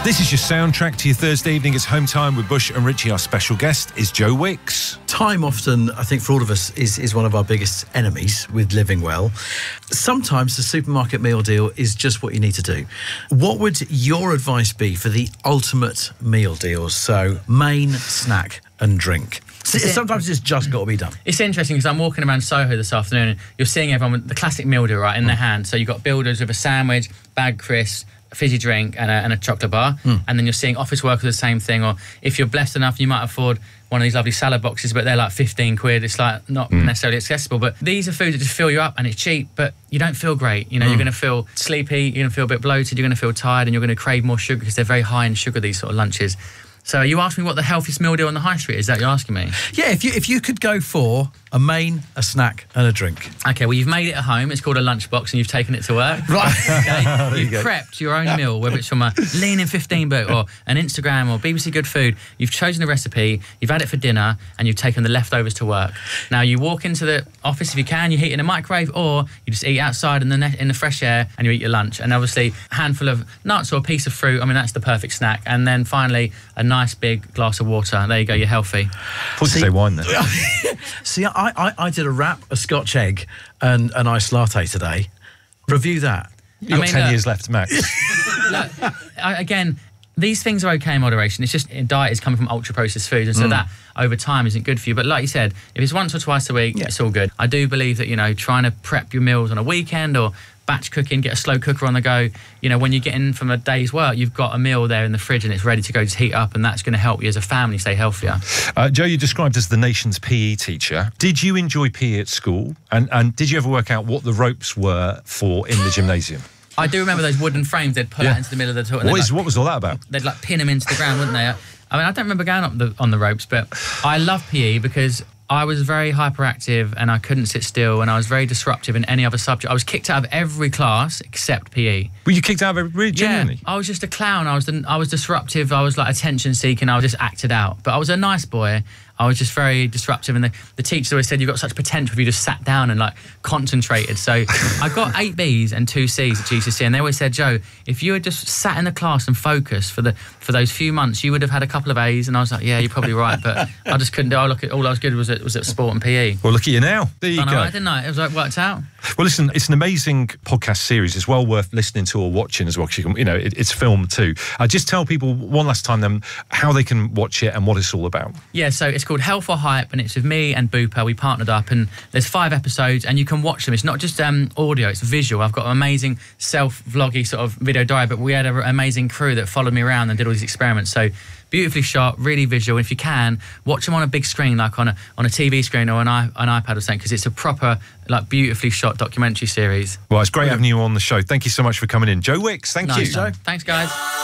This is your soundtrack to your Thursday evening. It's Home Time with Bush and Richie. Our special guest is Joe Wicks. Time often, I think, for all of us, is one of our biggest enemies with living well. Sometimes the supermarket meal deal is just what you need to do. What would your advice be for the ultimate meal deals? So, main, snack and drink. Sometimes it's just got to be done. It's interesting because I'm walking around Soho this afternoon and you're seeing everyone with the classic meal deal right in their hand. So you've got builders with a sandwich, bag crisps, a fizzy drink and a chocolate bar. And then you're seeing office workers the same thing. Or if you're blessed enough, you might afford one of these lovely salad boxes, but they're like 15 quid. It's like not necessarily accessible. But these are foods that just fill you up and it's cheap, but you don't feel great. You know, you're going to feel sleepy, you're going to feel a bit bloated, you're going to feel tired and you're going to crave more sugar because they're very high in sugar, these sort of lunches. So you asked me what the healthiest meal deal on the high street is. That you're asking me? Yeah, if you could go for a main, a snack and a drink. Okay, well, you've made it at home. It's called a lunchbox and you've taken it to work. Right. Okay? You've prepped your own meal, whether it's from a Lean in 15 book or an Instagram or BBC Good Food. You've chosen the recipe, you've had it for dinner and you've taken the leftovers to work. Now, you walk into the office if you can, you heat it in a microwave or you just eat outside in the fresh air and you eat your lunch. And obviously, a handful of nuts or a piece of fruit, I mean, that's the perfect snack. And then finally, a nice big glass of water. There you go, you're healthy. Thought you say wine then. See, I did a wrap, a Scotch egg and an iced latte today. Review that. You've got 10 years left, Max. Look, again, these things are okay in moderation. It's just diet is coming from ultra-processed foods, and so that over time isn't good for you. But like you said, if it's once or twice a week, it's all good. I do believe that, you know, trying to prep your meals on a weekend or batch cooking, get a slow cooker on the go, you know, when you get in from a day's work, you've got a meal there in the fridge and it's ready to go, just heat up, and that's going to help you as a family stay healthier. Joe, you're described as the nation's PE teacher. Did you enjoy PE at school? And did you ever work out what the ropes were for in the gymnasium? I do remember those wooden frames they'd pull out into the middle of the toilet. What was all that about? They'd like pin them into the ground, wouldn't they? I mean, I don't remember going up on the ropes, but I love PE because I was very hyperactive and I couldn't sit still and I was very disruptive in any other subject. I was kicked out of every class except PE. Were you kicked out of every, really, genuinely? Yeah, I was just a clown. I was disruptive. I was like attention seeking. I was just acted out. But I was a nice boy. I was just very disruptive, and the teachers always said, you've got such potential if you just sat down and like concentrated. So I got 8 Bs and 2 Cs at GCSE, and they always said, Joe, if you had just sat in the class and focused for those few months, you would have had a couple of As. And I was like, yeah, you're probably right, but I just couldn't do. All I was good was at sport and PE. Well, look at you now. There you go. Right, didn't I? It was like worked out. Well, listen, it's an amazing podcast series. It's well worth listening to or watching as well. Because you know, it's filmed too. Just tell people one last time then how they can watch it and what it's all about. Yeah, so it's called Health or Hype, and it's with me and Bupa. We partnered up, and there's 5 episodes, and you can watch them. It's not just audio; it's visual. I've got an amazing self-vloggy sort of video diary, but we had an amazing crew that followed me around and did all these experiments. So beautifully shot, really visual. If you can, watch them on a big screen, like on a TV screen or an iPad or something, because it's a proper, like, beautifully shot documentary series. Well, it's great having you on the show. Thank you so much for coming in. Joe Wicks, thank you. Thanks, guys.